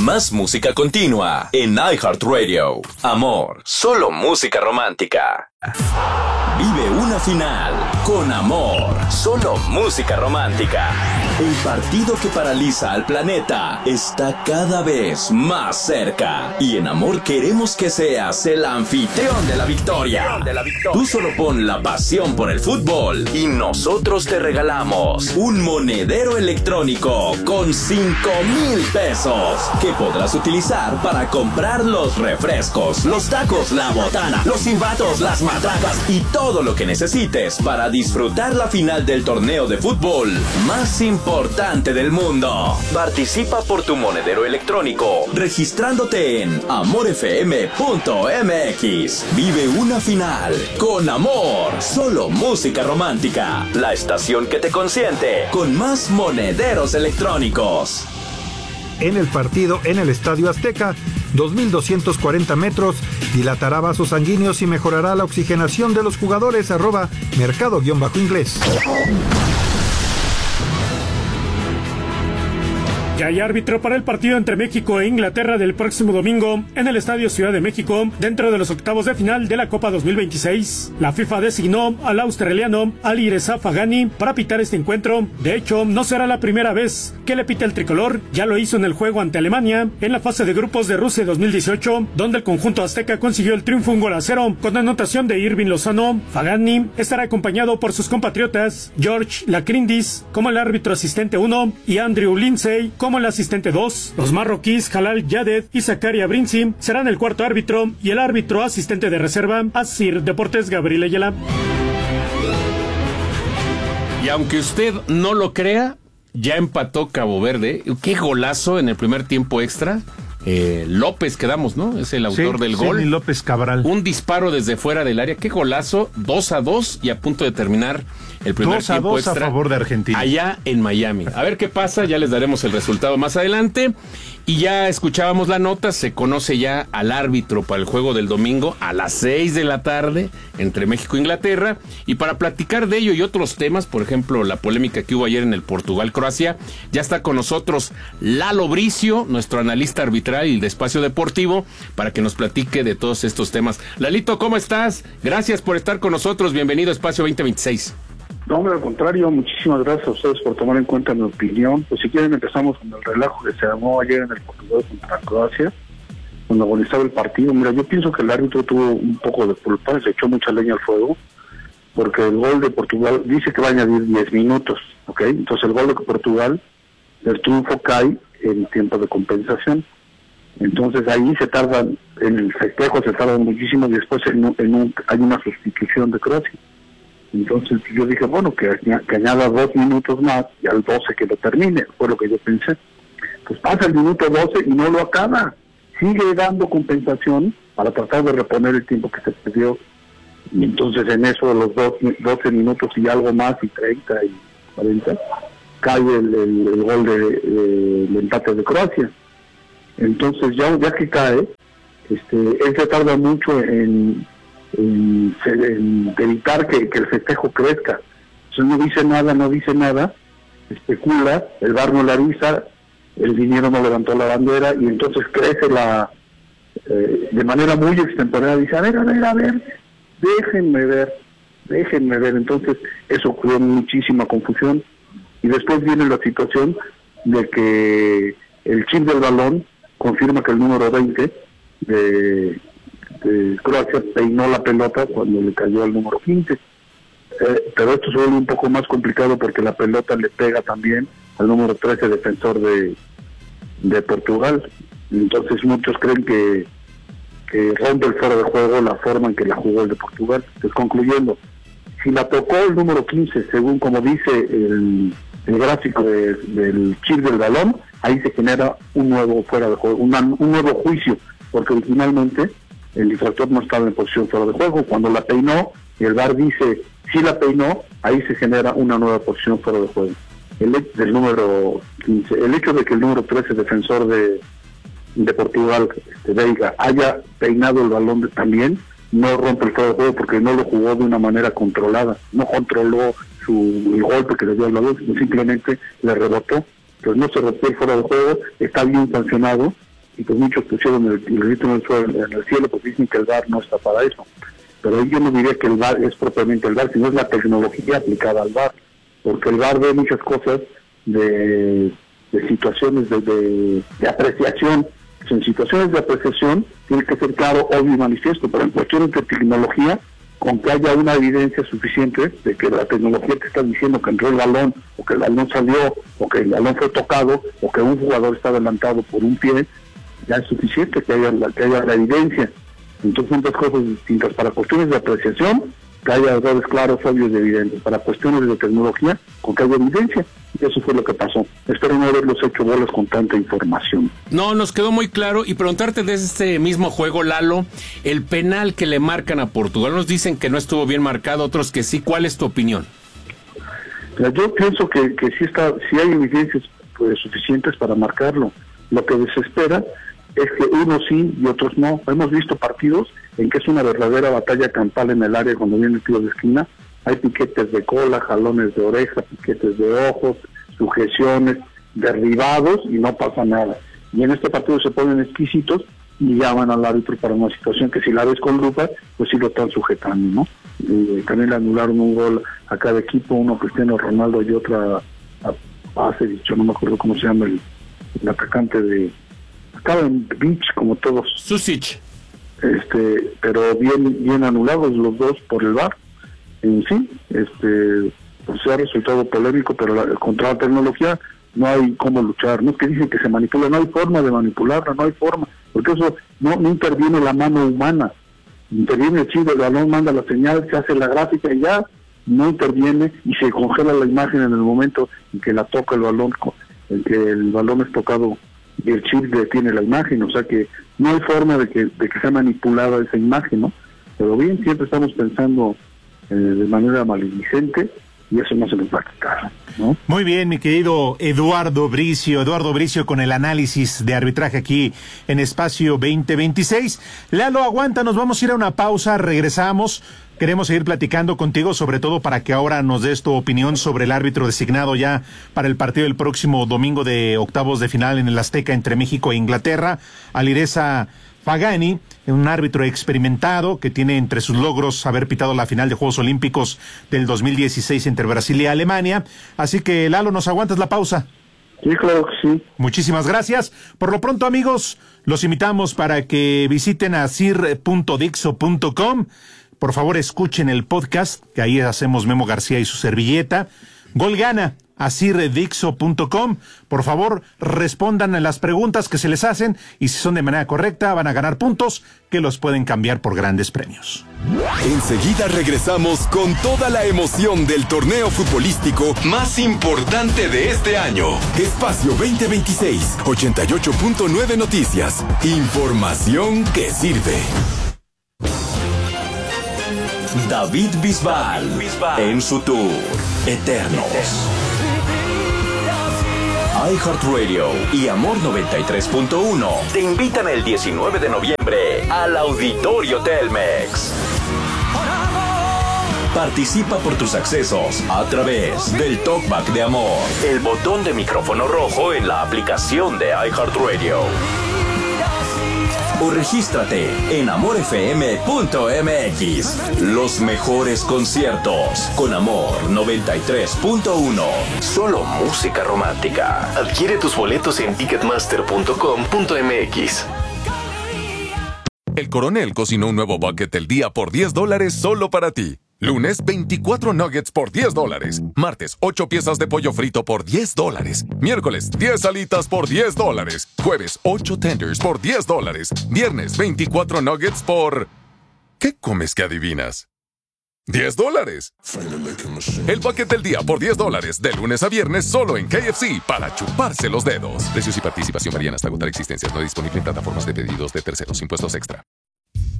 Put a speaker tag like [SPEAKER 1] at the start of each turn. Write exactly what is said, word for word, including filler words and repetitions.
[SPEAKER 1] Más música continua en iHeartRadio. Amor, solo música romántica. Vive una final con Amor, solo música romántica. El partido que paraliza al planeta está cada vez más cerca. Y en Amor queremos que seas el anfitrión de la victoria. Tú solo pon la pasión por el fútbol y nosotros te regalamos un monedero electrónico con cinco mil pesos que podrás utilizar para comprar los refrescos, los tacos, la botana, los silbatos, las matracas y todo lo que necesites para disfrutar la final del torneo de fútbol más importante del mundo. Participa por tu monedero electrónico registrándote en amor f m punto m x. Vive una final con Amor, solo música romántica. La estación que te consiente con más monederos electrónicos.
[SPEAKER 2] En el partido en el Estadio Azteca, dos mil doscientos cuarenta metros, dilatará vasos sanguíneos y mejorará la oxigenación de los jugadores. Arroba mercado-inglés.
[SPEAKER 3] Ya hay árbitro para el partido entre México e Inglaterra del próximo domingo en el Estadio Ciudad de México, dentro de los octavos de final de la Copa dos mil veintiséis. La FIFA designó al australiano Ali Reza Fagani para pitar este encuentro. De hecho, no será la primera vez que le pita el tricolor. Ya lo hizo en el juego ante Alemania en la fase de grupos de Rusia dos mil dieciocho, donde el conjunto azteca consiguió el triunfo un gol a cero con anotación de Irving Lozano. Fagani estará acompañado por sus compatriotas George Lacrindis como el árbitro asistente uno y Andrew Lindsay como el asistente dos. Los marroquíes Jalal Yaded y Zakaria Brinzi serán el cuarto árbitro y el árbitro asistente de reserva Asir Deportes Gabriel Ayala.
[SPEAKER 4] Y aunque usted no lo crea, ya empató Cabo Verde. Qué golazo en el primer tiempo extra. Eh, López quedamos, ¿no? Es el autor
[SPEAKER 2] sí,
[SPEAKER 4] del
[SPEAKER 2] sí,
[SPEAKER 4] gol.
[SPEAKER 2] López Cabral.
[SPEAKER 4] Un disparo desde fuera del área. Qué golazo. dos a dos y a punto de terminar el primer
[SPEAKER 2] dos a
[SPEAKER 4] tiempo
[SPEAKER 2] dos
[SPEAKER 4] extra.
[SPEAKER 2] a favor de Argentina.
[SPEAKER 4] Allá en Miami. A ver qué pasa. Ya les daremos el resultado más adelante. Y ya escuchábamos la nota. Se conoce ya al árbitro para el juego del domingo a las seis de la tarde entre México e Inglaterra. Y para platicar de ello y otros temas, por ejemplo, la polémica que hubo ayer en el Portugal-Croacia, ya está con nosotros Lalo Bricio, nuestro analista arbitral y de Espacio Deportivo, para que nos platique de todos estos temas. Lalito, ¿cómo estás? Gracias por estar con nosotros. Bienvenido a Espacio veinte veintiséis.
[SPEAKER 5] No, hombre, al contrario, muchísimas gracias a ustedes por tomar en cuenta mi opinión. Pues si quieren empezamos con el relajo que se armó ayer en el Portugal contra Croacia, cuando agonizaba el partido. Mira, yo pienso que el árbitro tuvo un poco de culpa, se echó mucha leña al fuego, porque el gol de Portugal dice que va a añadir diez minutos, ¿ok? Entonces el gol de Portugal, el triunfo cae en tiempo de compensación. Entonces ahí se tardan, en el festejo se tardan muchísimo y después en, en un, hay una sustitución de Croacia. Entonces yo dije, bueno, que, que añada dos minutos más y al doce que lo termine, fue lo que yo pensé. Pues pasa el minuto doce y no lo acaba, sigue dando compensación para tratar de reponer el tiempo que se perdió. Y entonces en eso de los dos, doce minutos y algo más, y treinta y cuarenta, cae el, el, el gol de, de, el empate de Croacia. Entonces ya, ya que cae, este, él se tarda mucho en, en, en evitar que, que el festejo crezca. Entonces no dice nada, no dice nada, especula, el V A R no la avisa, el dinero no levantó la bandera y entonces crece la eh, de manera muy extemporánea, dice, a ver, a ver, a ver, déjenme ver, déjenme ver. Entonces eso creó muchísima confusión y después viene la situación de que el chip del balón confirma que el número veinte de, de Croacia peinó la pelota cuando le cayó al número quince. Eh, pero esto se vuelve un poco más complicado porque la pelota le pega también al número trece defensor de, de Portugal. Entonces muchos creen que, que rompe el fuera de juego la forma en que la jugó el de Portugal. Entonces, concluyendo, si la tocó el número quince, según como dice el, el gráfico de, del chip del balón, ahí se genera un nuevo fuera de juego, una, un nuevo juicio, porque originalmente el infractor no estaba en posición fuera de juego. Cuando la peinó, y el V A R dice, si la peinó, ahí se genera una nueva posición fuera de juego. El del número quince, el hecho de que el número trece, defensor de, de Portugal, este, Veiga, haya peinado el balón de, también, no rompe el fuera de juego porque no lo jugó de una manera controlada, no controló su, el golpe que le dio al balón, sino simplemente le rebotó. Pues no se rompió el fuera de juego, está bien sancionado y pues muchos pusieron el, el grito en el, suelo, en el cielo, pues dicen que el V A R no está para eso. Pero yo no diría que el V A R es propiamente el V A R, sino es la tecnología aplicada al V A R, porque el V A R ve muchas cosas de, de situaciones de, de, de apreciación. Pues en situaciones de apreciación tiene que ser claro, obvio y manifiesto, pero en cuestiones de tecnología, con que haya una evidencia suficiente de que la tecnología te está diciendo que entró el balón, o que el balón salió, o que el balón fue tocado, o que un jugador está adelantado por un pie, ya es suficiente que haya la, que haya la evidencia. Entonces son dos cosas distintas. Para cuestiones de apreciación, que haya errores claros, obvios y evidentes. Para cuestiones de tecnología, con que haya evidencia. Y eso fue lo que pasó. Espero no haberlos hecho bolas con tanta información.
[SPEAKER 4] No, nos quedó muy claro. Y preguntarte de este mismo juego, Lalo, el penal que le marcan a Portugal. Nos dicen que no estuvo bien marcado, otros que sí. ¿Cuál es tu opinión?
[SPEAKER 5] Yo pienso que, que sí, está, sí hay evidencias pues, suficientes para marcarlo. Lo que desespera es que unos sí y otros no. Hemos visto partidos en que es una verdadera batalla campal en el área cuando viene el tiro de esquina. Hay piquetes de cola, jalones de oreja, piquetes de ojos, sujeciones, derribados y no pasa nada. Y en este partido se ponen exquisitos y llaman al árbitro para una situación que si la ves con lupa, pues sí lo están sujetando, ¿no? Y también le anularon un gol a cada equipo, uno a Cristiano Ronaldo y otra a Pasevich, no me acuerdo cómo se llama el, el atacante de... Acaba en Beach como todos.
[SPEAKER 4] Susic.
[SPEAKER 5] Este, pero bien bien anulados los dos por el V A R. En sí, este, pues se ha resultado polémico, pero la, contra la tecnología no hay cómo luchar. No es que dicen que se manipula, no hay forma de manipularla, no hay forma, porque eso no, no interviene la mano humana, interviene el chip del balón, manda la señal, se hace la gráfica y ya no interviene y se congela la imagen en el momento en que la toca el balón, en que el balón es tocado y el chip detiene la imagen, o sea que no hay forma de que, de que sea manipulada esa imagen, ¿no? Pero bien, siempre estamos pensando eh, de manera maledicente y eso no se nos va a quitar, ¿no?
[SPEAKER 6] Muy bien, mi querido Eduardo Bricio, Eduardo Bricio con el análisis de arbitraje aquí en Espacio veinte veintiséis. Lalo, aguanta, nos vamos a ir a una pausa, regresamos. Queremos seguir platicando contigo, sobre todo para que ahora nos des tu opinión sobre el árbitro designado ya para el partido del próximo domingo de octavos de final en el Azteca entre México e Inglaterra, Alireza Fagani, un árbitro experimentado que tiene entre sus logros haber pitado la final de Juegos Olímpicos del dos mil dieciséis entre Brasil y Alemania. Así que, Lalo, ¿nos aguantas la pausa?
[SPEAKER 5] Sí, claro que sí.
[SPEAKER 6] Muchísimas gracias. Por lo pronto, amigos, los invitamos para que visiten a sir punto dixo punto com. Por favor, escuchen el podcast, que ahí hacemos Memo García y su servilleta. Gol gana a sir dixo punto com. Por favor, respondan a las preguntas que se les hacen y si son de manera correcta van a ganar puntos que los pueden cambiar por grandes premios.
[SPEAKER 1] Enseguida regresamos con toda la emoción del torneo futbolístico más importante de este año. Espacio veinte veintiséis, ochenta y ocho punto nueve Noticias. Información que sirve. David Bisbal, en su tour Eternos. iHeartRadio y Amor noventa y tres punto uno te invitan el diecinueve de noviembre al Auditorio Telmex. Participa por tus accesos a través del Talkback de Amor, el botón de micrófono rojo en la aplicación de iHeartRadio. O regístrate en amor f m punto m x. Los mejores conciertos con Amor noventa y tres punto uno. Solo música romántica.
[SPEAKER 7] Adquiere tus boletos en ticketmaster punto com punto m x.
[SPEAKER 8] El Coronel cocinó un nuevo bucket del día por diez dólares solo para ti. Lunes, veinticuatro nuggets por diez dólares. Martes, ocho piezas de pollo frito por diez dólares. Miércoles, diez alitas por diez dólares. Jueves, ocho tenders por diez dólares. Viernes, veinticuatro nuggets por... ¿Qué comes que adivinas? ¡diez dólares! El bucket del día por diez dólares. De lunes a viernes solo en K F C para chuparse los dedos. Precios y participación varían hasta agotar existencias. No disponible en plataformas de pedidos de terceros. Impuestos extra.